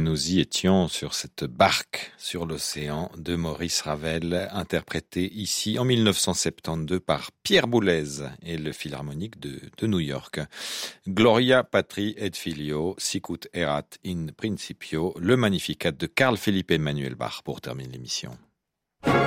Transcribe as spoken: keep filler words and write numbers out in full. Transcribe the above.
nous y étions sur cette barque sur l'océan de Maurice Ravel, interprété ici en mille neuf cent soixante-douze par Pierre Boulez et le Philharmonique de, de New York. Gloria Patri et Filio, sicut erat in principio, le Magnificat de Carl Philipp Emanuel Bach pour terminer l'émission.